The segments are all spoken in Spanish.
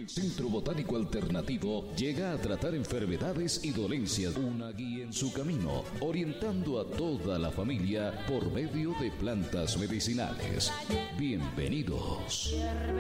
El Centro Botánico Alternativo llega a tratar enfermedades y dolencias, una guía en su camino, orientando a toda la familia por medio de plantas medicinales. Bienvenidos.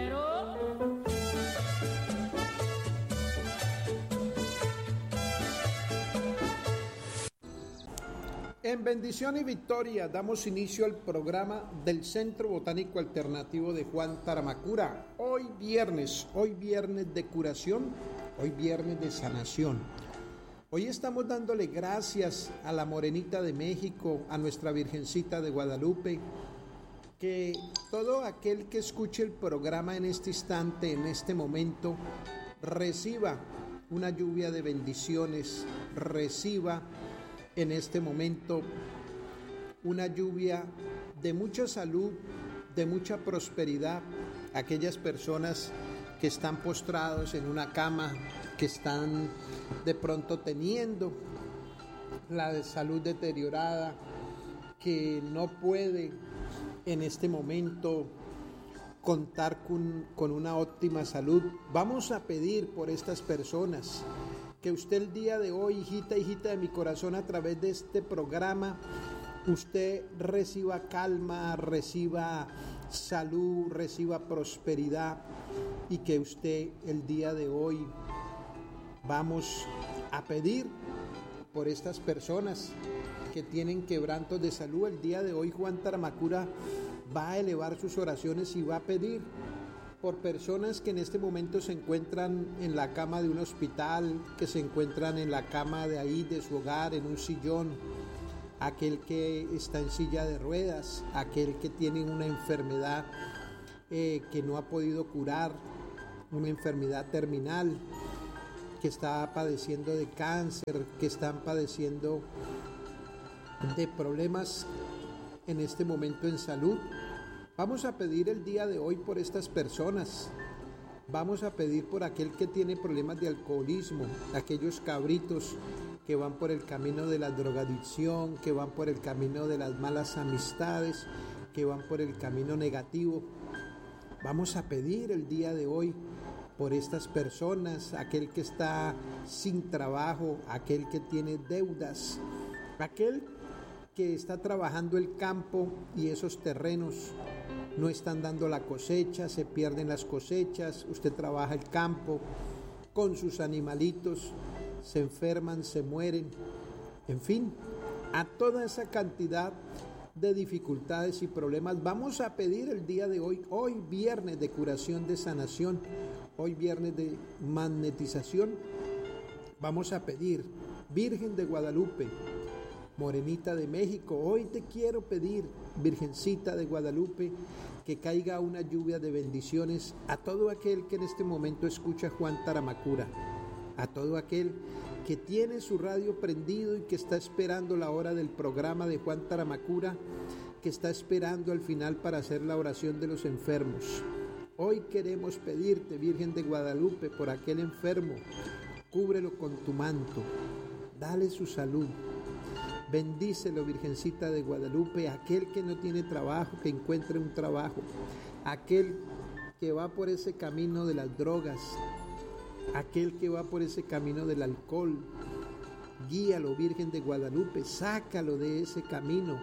En bendición y victoria damos inicio al programa del Centro Botánico Alternativo de Juan Taramacura. Hoy viernes de curación, hoy viernes de sanación. Hoy estamos dándole gracias a la Morenita de México, a nuestra Virgencita de Guadalupe, que todo aquel que escuche el programa en este instante, en este momento, reciba una lluvia de bendiciones, reciba en este momento una lluvia de mucha salud, de mucha prosperidad. Aquellas personas que están postrados en una cama, que están de pronto teniendo la salud deteriorada, que no puede en este momento contar con una óptima salud. Vamos a pedir por estas personas que usted el día de hoy, hijita de mi corazón, a través de este programa, usted reciba calma, reciba salud, reciba prosperidad, y que usted el día de hoy vamos a pedir por estas personas que tienen quebrantos de salud. El día de hoy Juan Taramacura va a elevar sus oraciones y va a pedir por personas que en este momento se encuentran en la cama de un hospital, que se encuentran en la cama de ahí, de su hogar, en un sillón, aquel que está en silla de ruedas, aquel que tiene una enfermedad que no ha podido curar, una enfermedad terminal, que está padeciendo de cáncer, que están padeciendo de problemas en este momento en salud. Vamos a pedir el día de hoy por estas personas. Vamos a pedir por aquel que tiene problemas de alcoholismo, aquellos cabritos que van por el camino de la drogadicción, que van por el camino de las malas amistades, que van por el camino negativo. Vamos a pedir el día de hoy por estas personas, aquel que está sin trabajo, aquel que tiene deudas, aquel que está trabajando el campo y esos terrenos no están dando la cosecha, se pierden las cosechas. Usted trabaja el campo con sus animalitos, se enferman, se mueren, en fin, a toda esa cantidad de dificultades y problemas. Vamos a pedir el día de hoy, hoy viernes de curación, de sanación, hoy viernes de magnetización. Vamos a pedir, Virgen de Guadalupe, Morenita de México, hoy te quiero pedir, Virgencita de Guadalupe, que caiga una lluvia de bendiciones a todo aquel que en este momento escucha Juan Taramacura, a todo aquel que tiene su radio prendido y que está esperando la hora del programa de Juan Taramacura, que está esperando al final para hacer la oración de los enfermos. Hoy queremos pedirte, Virgen de Guadalupe, por aquel enfermo, cúbrelo con tu manto, dale su salud. Bendícelo, Virgencita de Guadalupe, aquel que no tiene trabajo, que encuentre un trabajo, aquel que va por ese camino de las drogas, aquel que va por ese camino del alcohol, guíalo, Virgen de Guadalupe, sácalo de ese camino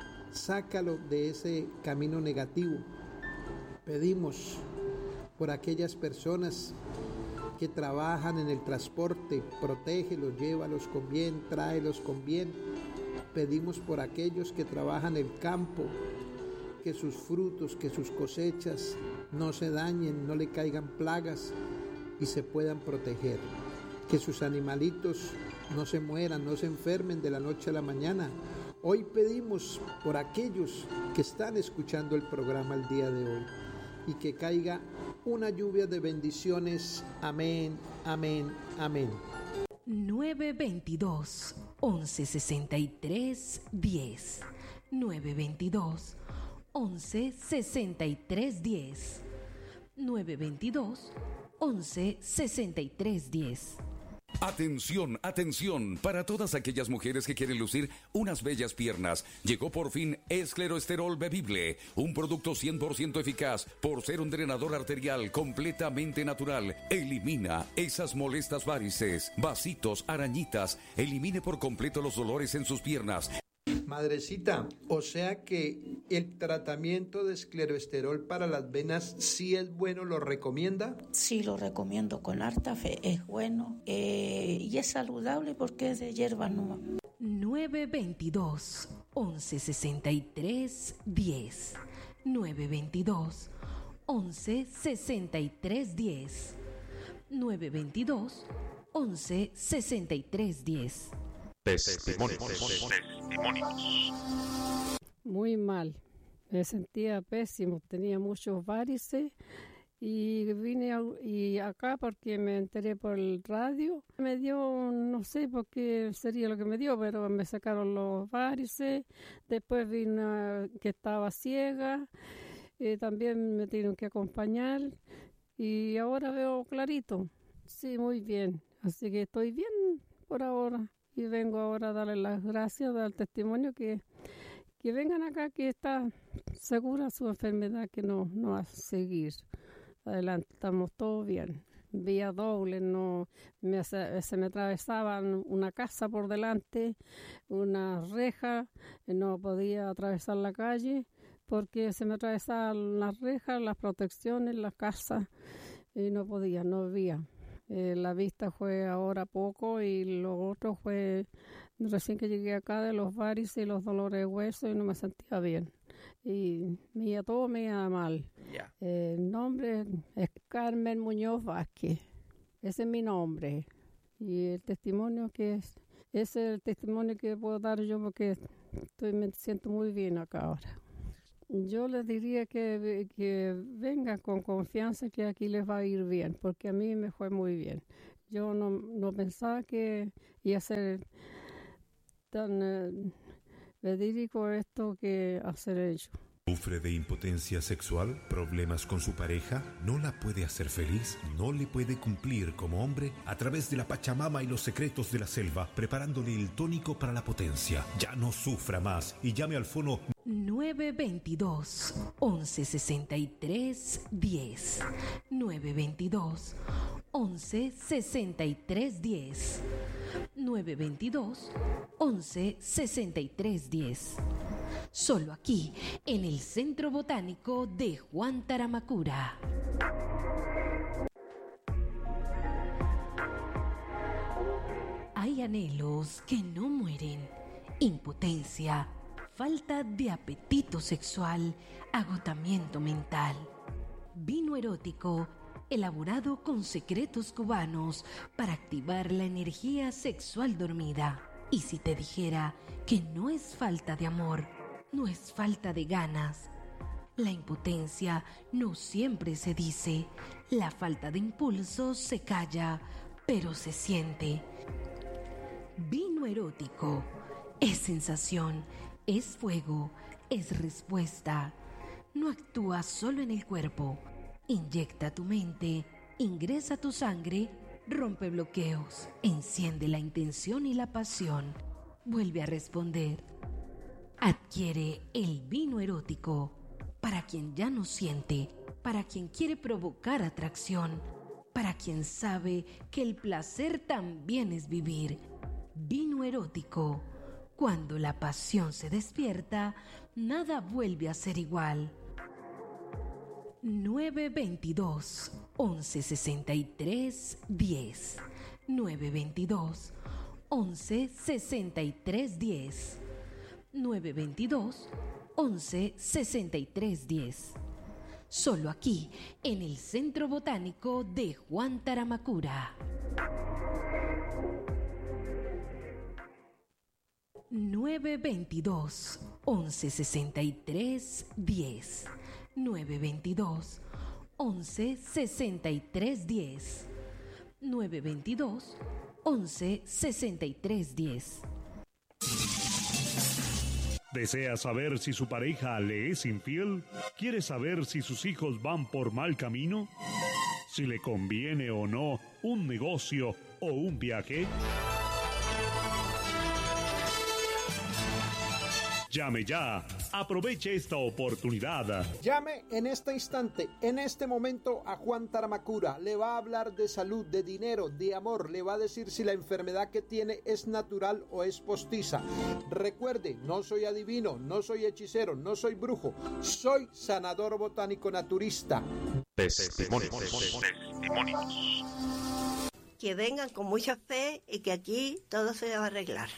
negativo. Pedimos por aquellas personas que trabajan en el transporte, protégelos, llévalos con bien, tráelos con bien. Pedimos por aquellos que trabajan el campo, que sus frutos, que sus cosechas no se dañen, no le caigan plagas y se puedan proteger. Que sus animalitos no se mueran, no se enfermen de la noche a la mañana. Hoy pedimos por aquellos que están escuchando el programa el día de hoy y que caiga una lluvia de bendiciones. Amén, amén, amén. 922-1163-10 922-1163-10 922-1163-10. Atención, atención, para todas aquellas mujeres que quieren lucir unas bellas piernas. Llegó por fin Escleroesterol Bebible, un producto 100% eficaz por ser un drenador arterial completamente natural. Elimina esas molestas varices, vasitos, arañitas. Elimine por completo los dolores en sus piernas. Madrecita, o sea que el tratamiento de escleroesterol para las venas sí es bueno, ¿lo recomienda? Sí, lo recomiendo con harta fe, es bueno y es saludable porque es de hierba nueva. 922 1163 10 922 1163 10 922 1163 10. Testimonios. Muy mal, me sentía pésimo, tenía muchos varices y vine acá porque me enteré por el radio. Me dio, no sé por qué sería lo que me dio, pero me sacaron los varices. Después vino que estaba ciega, también me tuvieron que acompañar y ahora veo clarito. Sí, muy bien, así que estoy bien por ahora. Y vengo ahora a darle las gracias, dar el testimonio que vengan acá, que está segura su enfermedad, que no va a seguir adelante. Estamos todos bien. Vía doble, se me atravesaba una casa por delante, una reja, no podía atravesar la calle porque se me atravesaban las rejas, las protecciones, las casas, y no había. La vista fue ahora poco y lo otro fue recién que llegué acá de los varices y los dolores de hueso y no me sentía bien. Y todo me iba mal. Yeah. El nombre es Carmen Muñoz Vázquez. Ese es mi nombre. Y el testimonio ese es el testimonio que puedo dar yo porque me siento muy bien acá ahora. Yo les diría que vengan con confianza que aquí les va a ir bien, porque a mí me fue muy bien. Yo no pensaba que iba a ser tan verídico esto que hacer ello. ¿Sufre de impotencia sexual? ¿Problemas con su pareja? ¿No la puede hacer feliz? ¿No le puede cumplir como hombre? A través de la Pachamama y los secretos de la selva, preparándole el tónico para la potencia. Ya no sufra más y llame al fono 922 1163 10 922 1163 10 922 1163 10. Solo aquí, en el Centro Botánico de Juan Taramacura. Hay anhelos que no mueren, impotencia, falta de apetito sexual, agotamiento mental. Vino erótico, elaborado con secretos cubanos para activar la energía sexual dormida. Y si te dijera que no es falta de amor, no es falta de ganas. La impotencia no siempre se dice, la falta de impulso se calla, pero se siente. Vino erótico es sensación, es fuego, es respuesta. No actúa solo en el cuerpo, inyecta tu mente, ingresa tu sangre, rompe bloqueos, enciende la intención y la pasión, vuelve a responder. Adquiere el vino erótico para quien ya no siente, para quien quiere provocar atracción, para quien sabe que el placer también es vivir. Vino erótico. Cuando la pasión se despierta, nada vuelve a ser igual. 922 1163 10 922 1163 10 922 1163 10. Solo aquí, en el Centro Botánico de Juan Taramacura. 922 1163 10 922 1163 10 922 1163 10. ¿Desea saber si su pareja le es infiel? ¿Quiere saber si sus hijos van por mal camino? si le conviene o no un negocio o un viaje. Llame ya. Aproveche esta oportunidad. Llame en este instante, en este momento a Juan Taramacura. Le va a hablar de salud, de dinero, de amor. Le va a decir si la enfermedad que tiene es natural o es postiza. Recuerde, no soy adivino, no soy hechicero, no soy brujo. Soy sanador botánico naturista. Testimonios. Que vengan con mucha fe y que aquí todo se va a arreglar.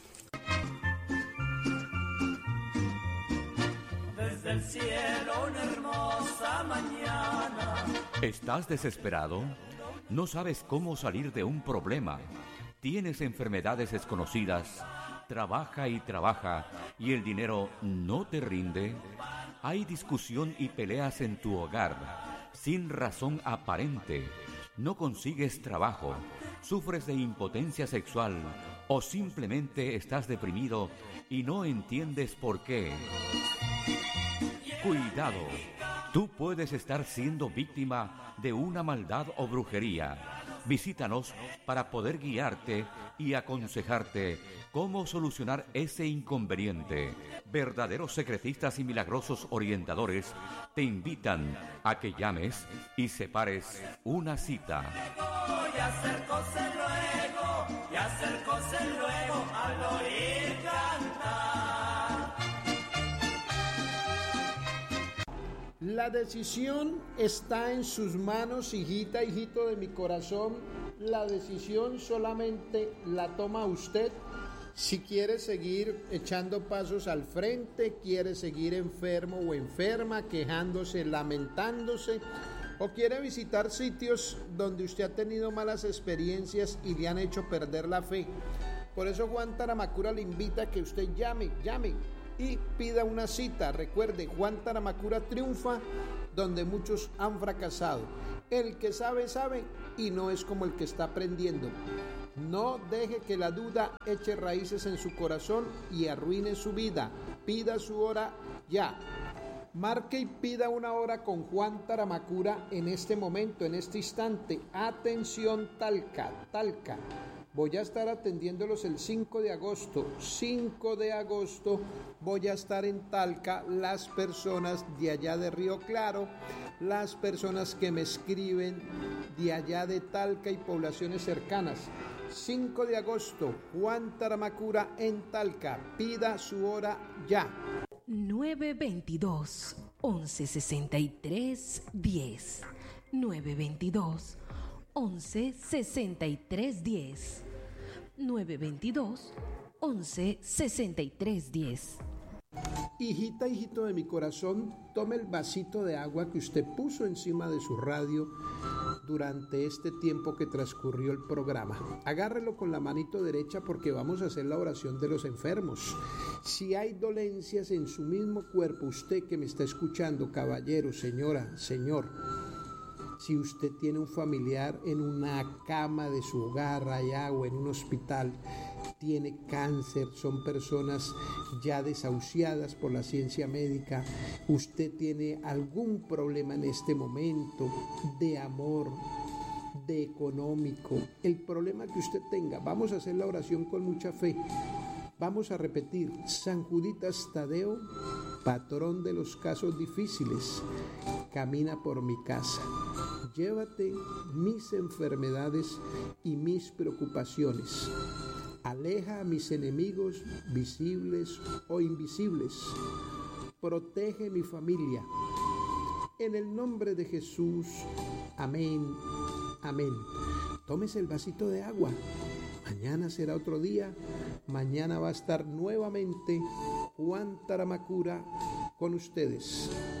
Desde el cielo una hermosa mañana. ¿Estás desesperado? ¿No sabes cómo salir de un problema? ¿Tienes enfermedades desconocidas? ¿Trabaja y trabaja y el dinero no te rinde? ¿Hay discusión y peleas en tu hogar sin razón aparente? ¿No consigues trabajo? ¿Sufres de impotencia sexual? ¿O simplemente estás deprimido y no entiendes por qué? Cuidado, tú puedes estar siendo víctima de una maldad o brujería. Visítanos para poder guiarte y aconsejarte cómo solucionar ese inconveniente. Verdaderos secretistas y milagrosos orientadores te invitan a que llames y separes una cita. Y acercóse luego al oír cantar. La decisión está en sus manos, hijita, hijito de mi corazón. La decisión solamente la toma usted. Si quiere seguir echando pasos al frente, quiere seguir enfermo o enferma, quejándose, lamentándose, o quiere visitar sitios donde usted ha tenido malas experiencias y le han hecho perder la fe. Por eso Juan Taramacura le invita a que usted llame y pida una cita. Recuerde, Juan Taramacura triunfa donde muchos han fracasado. El que sabe, sabe, y no es como el que está aprendiendo. No deje que la duda eche raíces en su corazón y arruine su vida. Pida su hora ya. Marque y pida una hora con Juan Taramacura en este momento, en este instante. Atención, Talca. Voy a estar atendiéndolos el 5 de agosto. 5 de agosto voy a estar en Talca. Las personas de allá de Río Claro, las personas que me escriben de allá de Talca y poblaciones cercanas. 5 de agosto, Juan Taramacura en Talca. Pida su hora ya. 922-1163-10. 922-1163-10. 922-1163-10. Hijita, hijito de mi corazón, tome el vasito de agua que usted puso encima de su radio durante este tiempo que transcurrió el programa. Agárrelo con la manito derecha porque vamos a hacer la oración de los enfermos. Si hay dolencias en su mismo cuerpo, usted que me está escuchando, caballero, señora, señor, si usted tiene un familiar en una cama de su hogar allá o en un hospital, tiene cáncer, son personas ya desahuciadas por la ciencia médica, usted tiene algún problema en este momento de amor, de económico, el problema que usted tenga, vamos a hacer la oración con mucha fe. Vamos a repetir: San Juditas Tadeo, patrón de los casos difíciles, camina por mi casa. Llévate mis enfermedades y mis preocupaciones. Aleja a mis enemigos visibles o invisibles. Protege mi familia. En el nombre de Jesús. Amén. Amén. Tómese el vasito de agua. Mañana será otro día. Mañana va a estar nuevamente Juan Taramacura con ustedes.